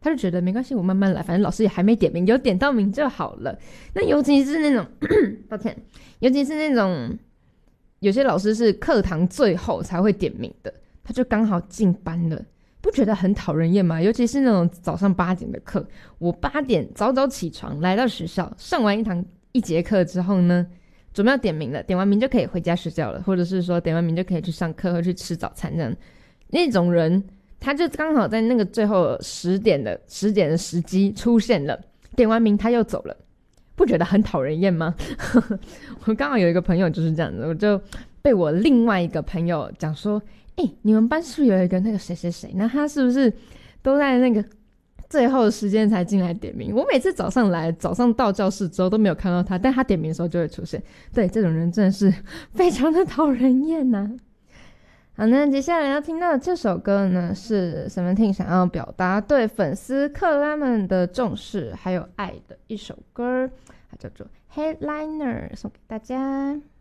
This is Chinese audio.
他就觉得没关系，我慢慢来，反正老师也还没点名，有点到名就好了。那尤其是那种抱歉，尤其是那种有些老师是课堂最后才会点名的，他就刚好进班了，不觉得很讨人厌吗？尤其是那种早上8点的课，我8点早早起床来到学校，上完一节课之后呢，准备要点名了，点完名就可以回家睡觉了，或者是说点完名就可以去上课或去吃早餐这样。那种人他就刚好在那个最后10点的时机出现了，点完名他又走了，不觉得很讨人厌吗？我刚好有一个朋友就是这样子，我就被我另外一个朋友讲说，你们班是不是有一个那个谁谁谁，那他是不是都在那个最后的时间才进来点名？我每次早上到教室之后都没有看到他，但他点名的时候就会出现。对，这种人真的是非常的讨人厌啊。好，那接下来要听到的这首歌呢，是 Seventeen 想要表达对粉丝克拉们的重视还有爱的一首歌，它叫做 Headliner， 送给大家。